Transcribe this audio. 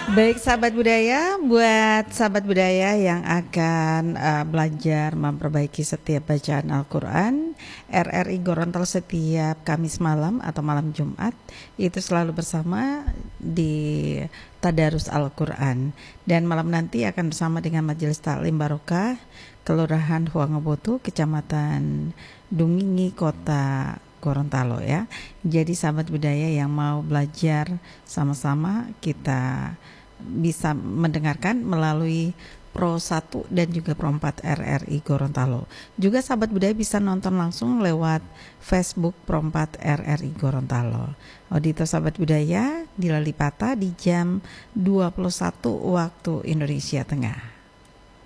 Baik sahabat budaya, buat sahabat budaya yang akan belajar memperbaiki setiap bacaan Al-Quran, RRI Gorontalo setiap Kamis malam atau malam Jumat itu selalu bersama di Tadarus Al-Quran. Dan malam nanti akan bersama dengan Majelis Taklim Barokah Kelurahan Huangeboto, Kecamatan Dungingi, Kota Gorontalo ya. Jadi sahabat budaya yang mau belajar sama-sama, kita bisa mendengarkan melalui Pro 1 dan juga Pro 4 RRI Gorontalo. Juga sahabat budaya bisa nonton langsung lewat Facebook Pro 4 RRI Gorontalo. Auditor sahabat budaya di Lalipata di jam 21 waktu Indonesia Tengah.